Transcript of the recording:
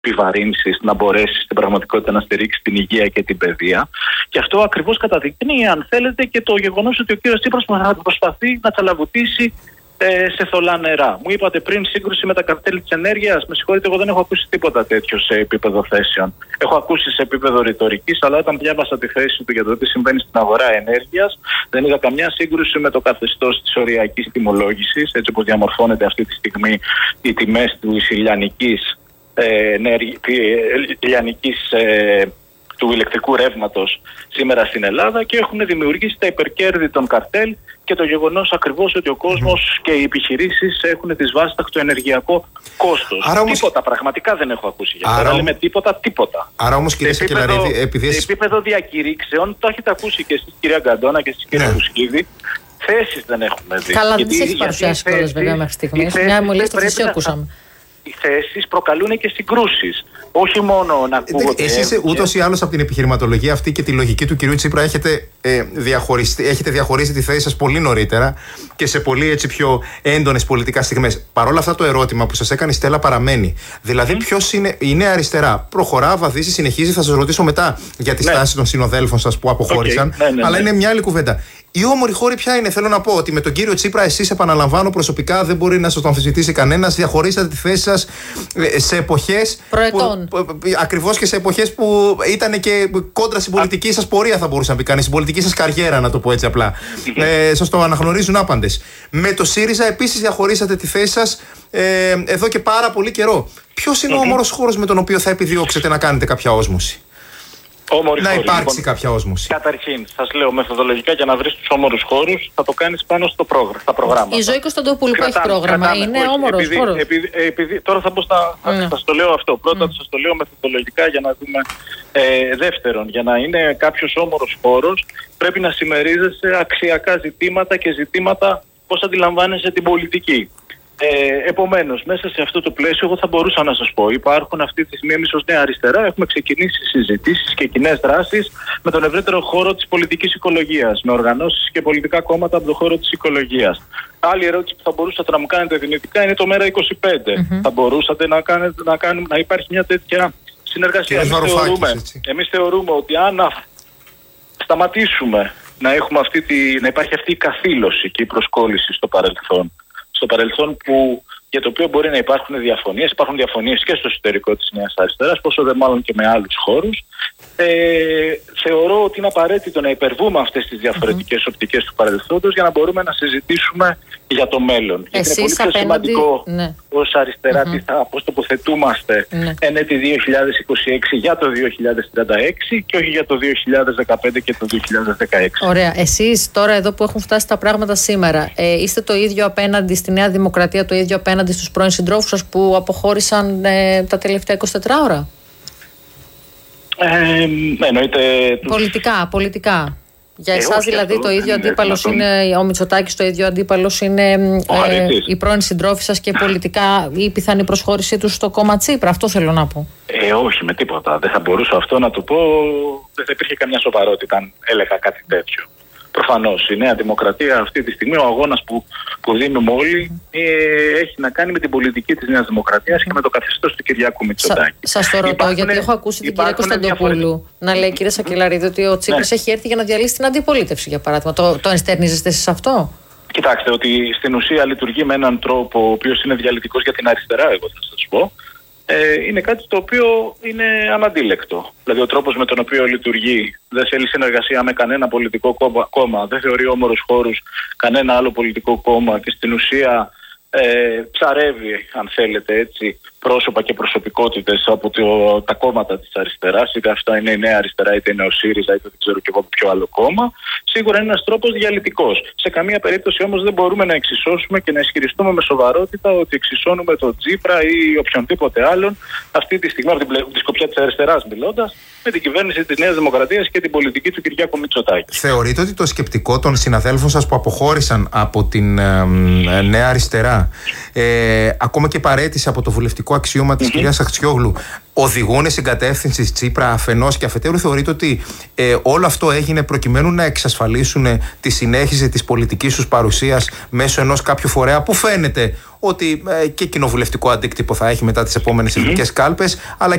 επιβαρύνσεις να μπορέσει στην πραγματικότητα να στηρίξει την υγεία και την παιδεία. Και αυτό ακριβώς καταδεικνύει, αν θέλετε, και το γεγονός ότι ο κ. Τσίπρας προσπαθεί να τσαλαβουτήσει σε θολά νερά. Μου είπατε πριν σύγκρουση με τα καρτέλ της ενέργειας. Με συγχωρείτε, εγώ δεν έχω ακούσει τίποτα τέτοιο σε επίπεδο θέσεων. Έχω ακούσει σε επίπεδο ρητορικής, αλλά όταν διάβασα τη θέση του για το τι συμβαίνει στην αγορά ενέργειας, δεν είδα καμιά σύγκρουση με το καθεστώς της οριακής τιμολόγησης, έτσι όπως διαμορφώνεται αυτή τη στιγμή οι τιμές του ηλεκτρικού ρεύματος σήμερα στην Ελλάδα, και έχουν δημιουργήσει τα υπερκέρδη των καρτέλ και το γεγονός ακριβώς ότι ο κόσμος και οι επιχειρήσεις έχουν δυσβάσταχτο ενεργειακό κόστος. Τίποτα πραγματικά δεν έχω ακούσει για αυτό. Λέμε τίποτα. Άρα όμως, κύριε Σακελαρίδη, επειδή... Σε επίπεδο διακηρύξεων, το έχετε ακούσει και εσείς, κυρία Γκαντώνα, και εσείς, κύριε Βουσκλίδη, θέσεις δεν έχουμε δει. Καλά, δεν τις έχει παρουσιάσει κιόλας βέβαια μέχρι στιγμής. Μια μου λέει στο θυσίο ακούσαμε. Οι θέσεις προκαλούν και συγκρούσεις. Όχι μόνο να ακούγονται. Εσείς ούτως ή άλλως από την επιχειρηματολογία αυτή και τη λογική του κυρίου Τσίπρα έχετε διαχωρίσει τη θέση σας πολύ νωρίτερα και σε πολύ έτσι πιο έντονες πολιτικά στιγμές. Παρ' όλα αυτά, το ερώτημα που σας έκανε η Στέλλα παραμένει. Δηλαδή, ποιος είναι η νέα αριστερά? Προχωρά, βαδίζει, συνεχίζει. Θα σας ρωτήσω μετά για τη στάση των συνοδέλφων σας που αποχώρησαν. Αλλά είναι μια άλλη κουβέντα. Η όμορφη χώρη ποια είναι? Θέλω να πω ότι με τον κύριο Τσίπρα, εσείς, επαναλαμβάνω, προσωπικά δεν μπορεί να σας το αμφισβητήσει κανένας. Διαχωρίσατε τη θέση σας σε εποχές. Προετών. Ακριβώς, και σε εποχές που ήταν και κόντρα στην πολιτική σας πορεία, θα μπορούσε να πει κανείς, στην πολιτική σας καριέρα, να το πω έτσι απλά. Σας το αναγνωρίζουν άπαντες. Με το ΣΥΡΙΖΑ επίσης διαχωρίσατε τη θέση σας εδώ και πάρα πολύ καιρό. Ποιος είναι ο όμορφος χώρος με τον οποίο θα επιδιώξετε να κάνετε κάποια όσμωση? Να υπάρξει κάποια όσμωση. Καταρχήν, σας λέω μεθοδολογικά, για να βρεις τους όμορους χώρους, θα το κάνεις πάνω στα προγράμματα. Η Ζωή Κωνσταντοπούλου που έχει πρόγραμμα είναι όμορος χώρος. Τώρα θα σας το λέω αυτό. Πρώτα σας το λέω μεθοδολογικά για να δούμε. Δεύτερον, για να είναι κάποιος όμορος χώρος, πρέπει να συμμερίζεσαι αξιακά ζητήματα και ζητήματα πώς αντιλαμβάνεσαι την πολιτική. Επομένως, μέσα σε αυτό το πλαίσιο, εγώ θα μπορούσα να σας πω: υπάρχουν αυτή τη στιγμή, εμείς ως Νέα Αριστερά έχουμε ξεκινήσει συζητήσεις και κοινές δράσεις με τον ευρύτερο χώρο της πολιτικής οικολογίας, με οργανώσεις και πολιτικά κόμματα από τον χώρο της οικολογίας. Άλλη ερώτηση που θα μπορούσατε να μου κάνετε δυνητικά είναι το ΜΕΡΑ25. Θα μπορούσατε να υπάρχει μια τέτοια συνεργασία? Εμείς θεωρούμε ότι αν σταματήσουμε να υπάρχει αυτή η καθήλωση και η προσκόλληση στο παρελθόν για το οποίο μπορεί να υπάρχουν διαφωνίες. Υπάρχουν διαφωνίες και στο εσωτερικό της Νέας Αριστεράς, πόσο δε μάλλον και με άλλους χώρους. Θεωρώ ότι είναι απαραίτητο να υπερβούμε αυτές τις διαφορετικές οπτικές του παρελθόντος για να μπορούμε να συζητήσουμε για το μέλλον. Είναι πολύ πιο σημαντικό ως αριστερά πώς τοποθετούμαστε εν έτη 2026 για το 2036 και όχι για το 2015 και το 2016. Ωραία. Εσείς τώρα εδώ που έχουν φτάσει τα πράγματα σήμερα, είστε το ίδιο απέναντι στη Νέα Δημοκρατία, το ίδιο απέναντι στους πρώην συντρόφους σας που αποχώρησαν τα τελευταία 24 ώρα? Εννοείται πολιτικά. Για εσάς δηλαδή το ίδιο αντίπαλος είναι ο Μητσοτάκης, το ίδιο αντίπαλος είναι οι πρώην συντρόφοι σας και πολιτικά η πιθανή προσχώρησή τους στο κόμμα Τσίπρα? Αυτό θέλω να πω. Όχι, με τίποτα. Δεν θα μπορούσα αυτό να το πω. Δεν θα υπήρχε καμιά σοβαρότητα αν έλεγα κάτι τέτοιο. Προφανώς η Νέα Δημοκρατία αυτή τη στιγμή, ο αγώνας που δίνουμε όλοι, έχει να κάνει με την πολιτική της Νέας Δημοκρατίας και με το καθεστώς του Κυριάκου Μητσοτάκη. Σας το ρωτώ, γιατί έχω ακούσει την κυρία Κωνσταντοπούλου να λέει, κύριε Σακελαρίδη, ότι ο Τσίπρας έχει έρθει για να διαλύσει την αντιπολίτευση, για παράδειγμα. Το ενστερνίζεστε εσείς αυτό? Κοιτάξτε, ότι στην ουσία λειτουργεί με έναν τρόπο ο οποίος είναι διαλυτικός για την αριστερά, εγώ θα σας πω. Είναι κάτι το οποίο είναι αναντίλεκτο. Δηλαδή, ο τρόπος με τον οποίο λειτουργεί δεν θέλει συνεργασία με κανένα πολιτικό κόμμα, δεν θεωρεί όμορους χώρους κανένα άλλο πολιτικό κόμμα και στην ουσία ψαρεύει, αν θέλετε έτσι, πρόσωπα και προσωπικότητες από τα κόμματα της αριστεράς, είτε αυτά είναι η Νέα Αριστερά, είτε είναι ο ΣΥΡΙΖΑ, είτε δεν ξέρω και εγώ από ποιο άλλο κόμμα. Σίγουρα είναι ένας τρόπος διαλυτικός. Σε καμία περίπτωση όμως δεν μπορούμε να εξισώσουμε και να ισχυριστούμε με σοβαρότητα ότι εξισώνουμε τον Τσίπρα ή οποιονδήποτε άλλον αυτή τη στιγμή, από τη σκοπιά της αριστεράς μιλώντας, με την κυβέρνηση της Νέας Δημοκρατίας και την πολιτική του Κυριάκου Μητσοτάκη. Θεωρείτε ότι το σκεπτικό των συναδέλφων σας που αποχώρησαν από την Νέα Αριστερά, ακόμα και παρέτηση από το βουλευτικό αξίωμα της κυρίας Αχτσιόγλου, οδηγούν στην κατεύθυνση Τσίπρα αφενός, και αφετέρου θεωρείτε ότι όλο αυτό έγινε προκειμένου να εξασφαλίσουν τη συνέχιση της πολιτικής τους παρουσίας μέσω ενός κάποιου φορέα που φαίνεται ότι και κοινοβουλευτικό αντίκτυπο θα έχει μετά τις επόμενες εθνικές κάλπες, αλλά